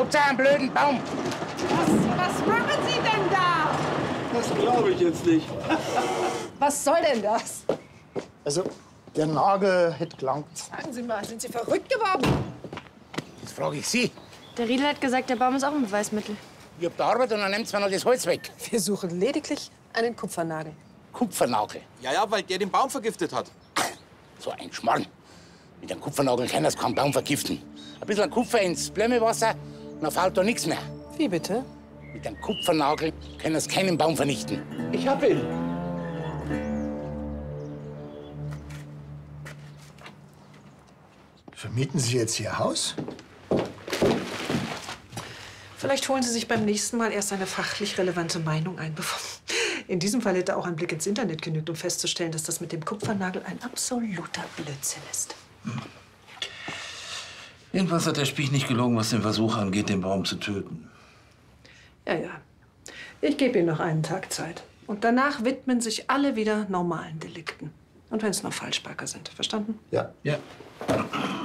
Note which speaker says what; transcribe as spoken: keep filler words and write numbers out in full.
Speaker 1: Hauptsache einen blöden Baum.
Speaker 2: Was, was machen Sie denn da?
Speaker 3: Das glaube ich jetzt nicht.
Speaker 2: Was soll denn das?
Speaker 4: Also, der Nagel hätte gelangt.
Speaker 2: Sagen Sie mal, sind Sie verrückt geworden?
Speaker 1: Das frage ich Sie.
Speaker 5: Der Riedel hat gesagt, der Baum ist auch ein Beweismittel.
Speaker 1: Ich hab da Arbeit und dann nimmt mir noch das Holz weg.
Speaker 2: Wir suchen lediglich einen Kupfernagel.
Speaker 1: Kupfernagel.
Speaker 3: Ja, ja, weil der den Baum vergiftet hat.
Speaker 1: So ein Schmarrn. Mit einem Kupfernagel kann das keinen Baum vergiften. Ein bisschen Kupfer ins Blömewasser, dann fällt da nichts mehr.
Speaker 2: Wie bitte?
Speaker 1: Mit einem Kupfernagel kann das keinen Baum vernichten. Ich hab ihn.
Speaker 4: Vermieten Sie jetzt Ihr Haus?
Speaker 2: Vielleicht holen Sie sich beim nächsten Mal erst eine fachlich relevante Meinung ein. Bevor In diesem Fall hätte auch ein Blick ins Internet genügt, um festzustellen, dass das mit dem Kupfernagel ein absoluter Blödsinn ist.
Speaker 6: Hm. Jedenfalls hat der Spiech nicht gelogen, was den Versuch angeht, den Baum zu töten.
Speaker 2: Ja, ja. Ich gebe Ihnen noch einen Tag Zeit. Und danach widmen sich alle wieder normalen Delikten. Und wenn es nur Falschparker sind. Verstanden?
Speaker 4: Ja.
Speaker 6: Ja.